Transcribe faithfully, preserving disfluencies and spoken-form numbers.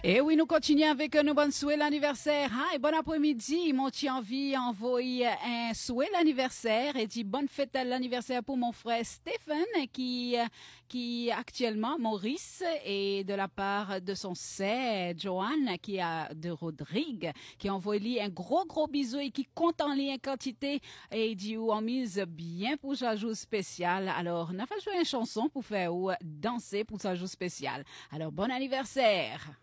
Et oui, nous continuons avec un bon souhait l'anniversaire. Hi, bon après-midi. Mon petit envie envoyer un souhait l'anniversaire et dit bonne fête à l'anniversaire pour mon frère Stéphane qui, qui actuellement Maurice et de la part de son sœur Joanne qui a de Rodrigue qui envoie lui un gros gros bisou et qui compte en lui en quantité et il dit ou en mise bien pour sa jour spéciale. Alors, on a fait jouer une chanson pour faire ou danser pour sa jour spéciale. Alors, bon anniversaire.